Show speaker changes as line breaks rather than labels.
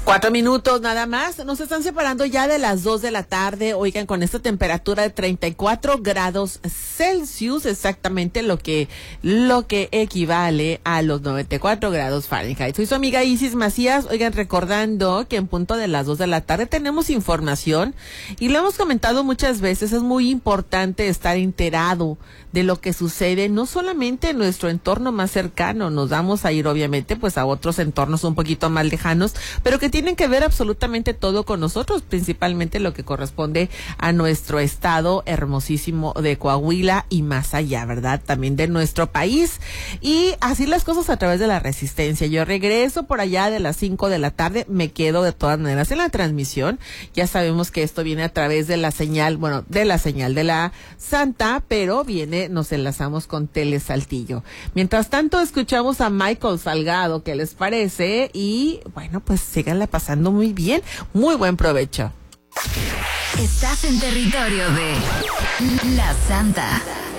4 minutos nada más. Nos están separando ya de las 2 de la tarde. Oigan, con esta temperatura de 34 grados Celsius, exactamente lo que equivale a los 94 grados Fahrenheit. Soy su amiga Isis Macías. Oigan, recordando que en punto de las 2 de la tarde tenemos información y lo hemos comentado muchas veces. Es muy importante estar enterado de lo que sucede, no solamente en nuestro entorno más cercano. Nos vamos a ir obviamente pues a otros entornos un poquito más lejanos, pero que tienen que ver absolutamente todo con nosotros, principalmente lo que corresponde a nuestro estado hermosísimo de Coahuila y más allá, ¿verdad? También de nuestro país. Y así las cosas a través de la Resistencia. Yo regreso por allá de las 5 de la tarde, me quedo de todas maneras en la transmisión. Ya sabemos que esto viene a través de la señal, de la Santa, pero nos enlazamos con Tele Saltillo. Mientras tanto, escuchamos a Michael Salgado, ¿qué les parece? Y bueno, pues síganla pasando muy bien. Muy buen provecho.
Estás en territorio de La Santa.